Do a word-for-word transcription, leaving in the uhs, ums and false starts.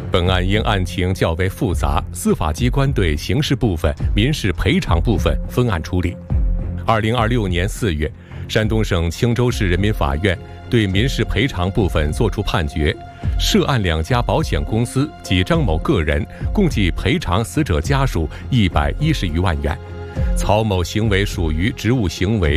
本案因案情较为复杂，司法机关对刑事部分、民事赔偿部分分案处理。二零二六年四月，山东省青州市人民法院对民事赔偿部分作出判决，涉案两家保险公司及张某个人共计赔偿死者家属一百一十余万元。曹某行为属于职务行为